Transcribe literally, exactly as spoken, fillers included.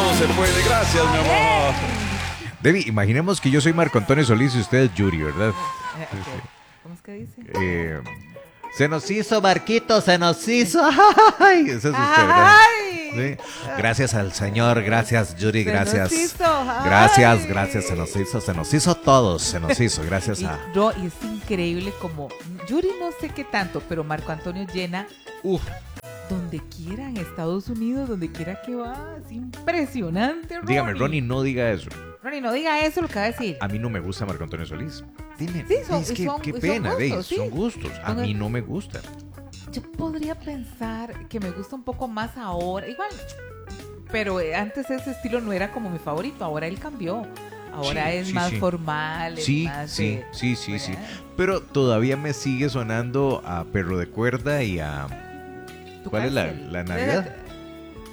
todo se puede. Gracias, mi amor. Debbie, imaginemos que yo soy Marco Antonio Solís y usted es Yuri, ¿verdad? Eh, ok. ¿Cómo es que dice? Eh, se nos hizo, Marquito, se nos hizo. Ay, ese es usted, ¿verdad? ¡Ay! Sí. Gracias al Señor, gracias Yuri, Se gracias. nos hizo, ay. Gracias, gracias, se nos hizo, se nos hizo todos, se nos hizo, gracias Y, a... no, y es increíble como Yuri no sé qué tanto, pero Marco Antonio llena Uf, donde quiera, en Estados Unidos, donde quiera que va. Es impresionante, Ronnie. dígame, Ronnie, no diga eso. Ronnie, no diga eso lo que va a decir. A mí no me gusta Marco Antonio Solís. Dime, Sí, son- es que, son- qué son pena, gustos, Dey, sí. son gustos. A Son- mí no me gustan. Yo podría pensar que me gusta un poco más ahora. Igual, pero eh, antes ese estilo no era como mi favorito. Ahora él cambió. Ahora Sí, es sí, más sí. formal. Es Sí, más sí, de- sí, sí, sí. ¿verdad? Pero todavía me sigue sonando a Perro de Cuerda y a... Tu ¿Cuál es la, cárcel. la Navidad? Eh,